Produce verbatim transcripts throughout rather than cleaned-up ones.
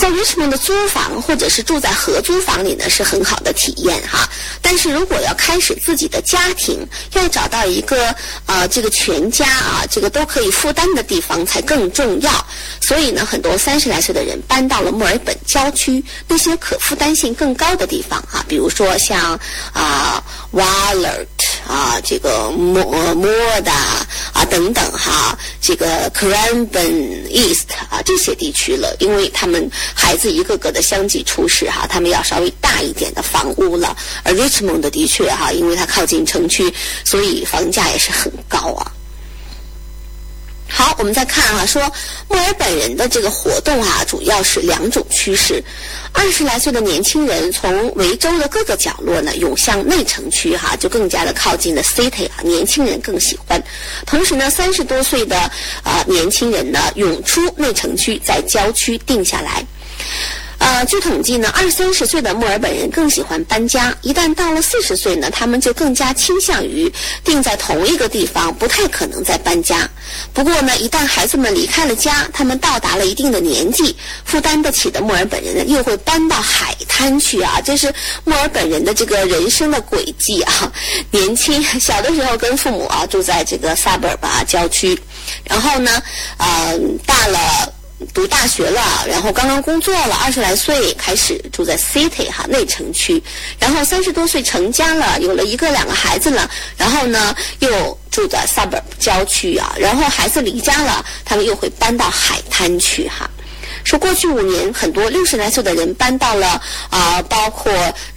在 Richmond 的租房或者是住在合租房里呢是很好的体验哈，但是如果要开始自己的家庭，要找到一个呃这个全家啊这个都可以负担的地方才更重要。所以呢，很多三十来岁的人搬到了墨尔本郊区那些可负担性更高的地方啊，比如说像啊 Wallert 啊这个莫莫达啊等等哈，这个 Cranbourne East 啊这些地区了，因为他们孩子一个个的相继出世哈，他们要稍微大一点的房屋了。而 Richmond 的确哈，因为它靠近城区，所以房价也是很高啊。好，我们再看啊，说墨尔本人的这个活动啊，主要是两种趋势。二十来岁的年轻人从维州的各个角落呢涌向内城区哈、啊，就更加的靠近了 city 啊，年轻人更喜欢。同时呢，三十多岁的啊、呃、年轻人呢涌出内城区，在郊区定下来。呃，据统计呢，二三十岁的墨尔本人更喜欢搬家，一旦到了四十岁呢，他们就更加倾向于定在同一个地方，不太可能再搬家。不过呢，一旦孩子们离开了家，他们到达了一定的年纪，负担得起的墨尔本人呢，又会搬到海滩去啊，这是墨尔本人的这个人生的轨迹啊。年轻小的时候跟父母啊住在这个 suburb 啊郊区，然后呢，呃，大了。读大学了，然后刚刚工作了，二十来岁开始住在 city 哈内城区，然后三十多岁成家了，有了一个两个孩子了，然后呢又住在 suburb 郊区啊，然后孩子离家了，他们又会搬到海滩去哈。说过去五年，很多六十来岁的人搬到了啊、呃，包括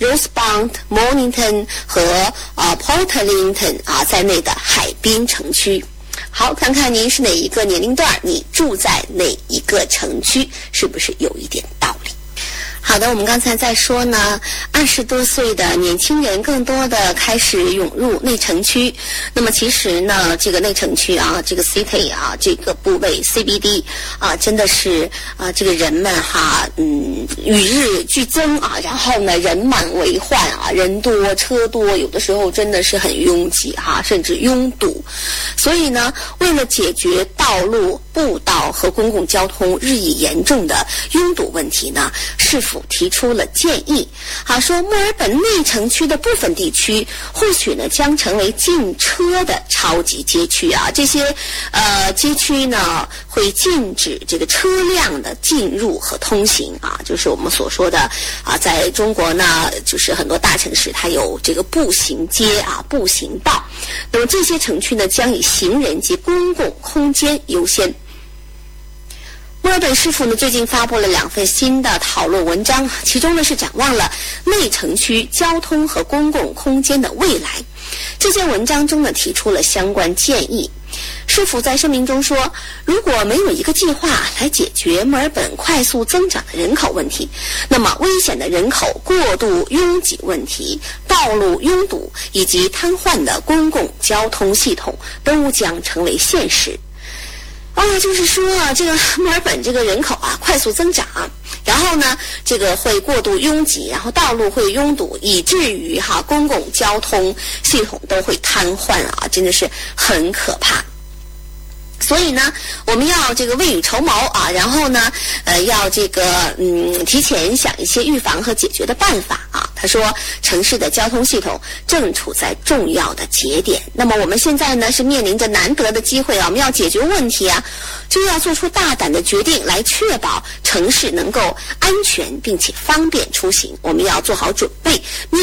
Rosebank、Mornington 和啊、呃、Portlington 啊在内的海滨城区。好，看看您是哪一个年龄段，你住在哪一个城区，是不是有一点道理？好的，我们刚才在说呢，二十多岁的年轻人更多的开始涌入内城区。那么其实呢，这个内城区啊，这个 city 啊，这个部位 C B D 啊，真的是啊，这个人们哈，嗯，与日俱增啊，然后呢，人满为患啊，人多车多，有的时候真的是很拥挤哈、啊，甚至拥堵。所以呢，为了解决道路、步道和公共交通日益严重的拥堵问题呢，市府提出了建议，好说墨尔本内城区的部分地区或许呢将成为禁车的超级街区啊，这些呃街区呢会禁止这个车辆的进入和通行啊，就是我们所说的啊，在中国呢，就是很多大城市它有这个步行街啊、步行道，那么这些城区呢将以行人及公共空间优先。墨尔本市府呢最近发布了两份新的讨论文章，其中呢是展望了内城区交通和公共空间的未来。这些文章中呢提出了相关建议。市府在声明中说，如果没有一个计划来解决墨尔本快速增长的人口问题，那么危险的人口过度拥挤问题、道路拥堵以及瘫痪的公共交通系统都将成为现实。啊，就是说啊，这个墨尔本这个人口啊快速增长，然后呢，这个会过度拥挤，然后道路会拥堵，以至于哈公共交通系统都会瘫痪啊，真的是很可怕。所以呢，我们要这个未雨绸缪啊，然后呢，呃，要这个嗯提前想一些预防和解决的办法啊。他说，城市的交通系统正处在重要的节点。那么我们现在呢是面临着难得的机会啊，我们要解决问题啊，就要做出大胆的决定，来确保城市能够安全并且方便出行。我们要做好准备。